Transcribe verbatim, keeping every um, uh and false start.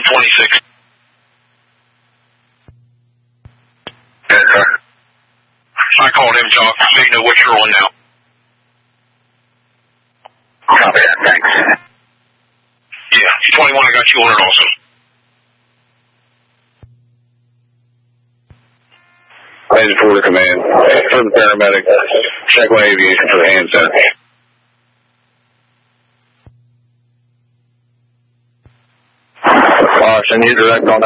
one twenty-six. Yes, sir. I called him, Jock, so you know what you're on now. Copy that, thanks. Yeah, twenty-one, I got you on it also. Agent four to command. For the paramedic, check one aviation for the hand center. Caution, you direct on